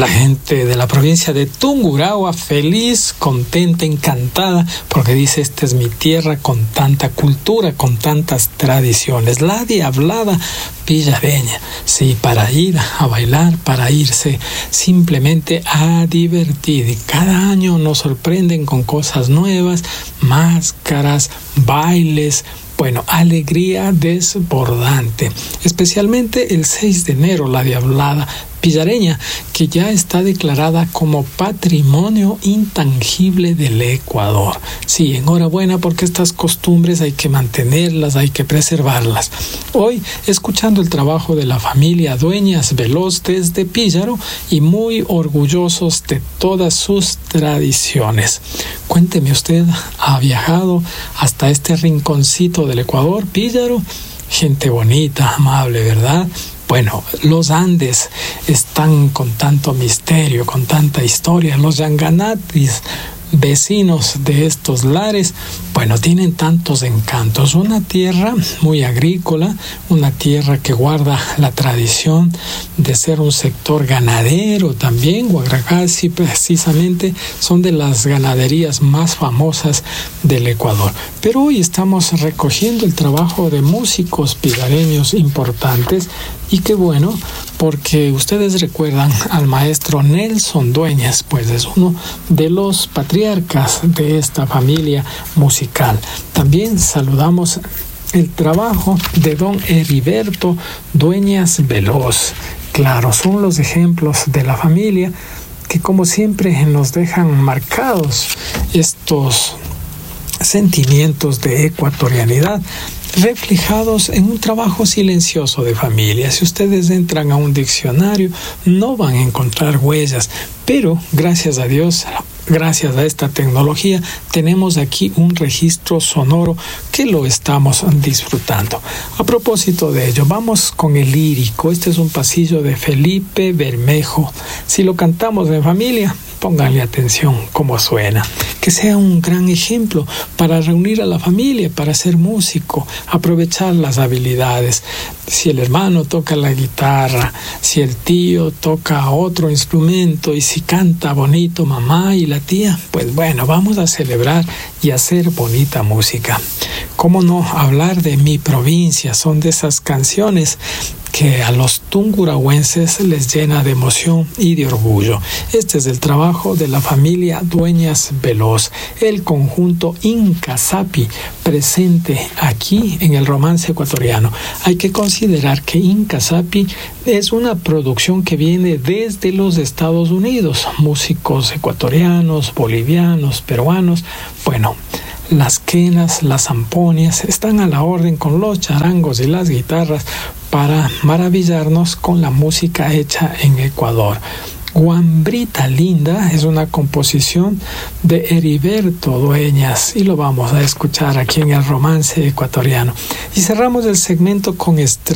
La gente de la provincia de Tungurahua feliz, contenta, encantada, porque dice, esta es mi tierra con tanta cultura, con tantas tradiciones. La diablada pillareña, sí, para ir a bailar, para irse simplemente a divertir. Y cada año nos sorprenden con cosas nuevas, máscaras, bailes, bueno, alegría desbordante. Especialmente el 6 de enero, la diablada pillareña, que ya está declarada como Patrimonio Intangible del Ecuador. Sí, enhorabuena, porque estas costumbres hay que mantenerlas, hay que preservarlas. Hoy, escuchando el trabajo de la familia Dueñas Veloz desde Píllaro y muy orgullosos de todas sus tradiciones. Cuénteme usted, ¿ha viajado hasta este rinconcito del Ecuador, Píllaro? Gente bonita, amable, ¿verdad? Bueno, los Andes están con tanto misterio, con tanta historia. Los Yanganatis, vecinos de estos lares, bueno, tienen tantos encantos. Una tierra muy agrícola, una tierra que guarda la tradición de ser un sector ganadero también. Guagragasi precisamente son de las ganaderías más famosas del Ecuador. Pero hoy estamos recogiendo el trabajo de músicos pillareños importantes. Y qué bueno, porque ustedes recuerdan al maestro Nelson Dueñas, pues es uno de los patriarcas de esta familia musical. También saludamos el trabajo de don Heriberto Dueñas Veloz. Claro, son los ejemplos de la familia que, como siempre, nos dejan marcados estos sentimientos de ecuatorianidad, reflejados en un trabajo silencioso de familia. Si ustedes entran a un diccionario, no van a encontrar huellas, pero gracias a Dios, gracias a esta tecnología, tenemos aquí un registro sonoro que lo estamos disfrutando. A propósito de ello, vamos con el lírico. Este es un pasillo de Felipe Bermejo. Si lo cantamos en familia, pónganle atención cómo suena. Que sea un gran ejemplo para reunir a la familia, para ser músico, aprovechar las habilidades. Si el hermano toca la guitarra, si el tío toca otro instrumento y si canta bonito mamá y la tía, pues bueno, vamos a celebrar y hacer bonita música. ¿Cómo no hablar de Mi Provincia? Son de esas canciones que a los tungurahuenses les llena de emoción y de orgullo. Este es el trabajo de la familia Dueñas Veloz, el conjunto Incasapi, presente aquí en el romance ecuatoriano. Hay que considerar que Incasapi es una producción que viene desde los Estados Unidos. Músicos ecuatorianos, bolivianos, peruanos, bueno, las quenas, las zamponias están a la orden con los charangos y las guitarras para maravillarnos con la música hecha en Ecuador. Guambrita Linda es una composición de Heriberto Dueñas y lo vamos a escuchar aquí en el romance ecuatoriano. Y cerramos el segmento con